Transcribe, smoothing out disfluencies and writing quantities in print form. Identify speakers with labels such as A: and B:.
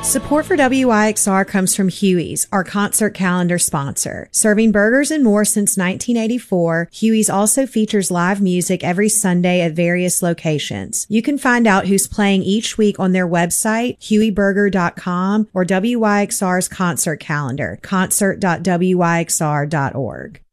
A: Support for WYXR comes from Huey's, our concert calendar sponsor. Serving burgers and more since 1984, Huey's also features live music every Sunday at various locations. You can find out who's playing each week on their website, hueyburger.com, or WYXR's concert calendar, concert.wyxr.org.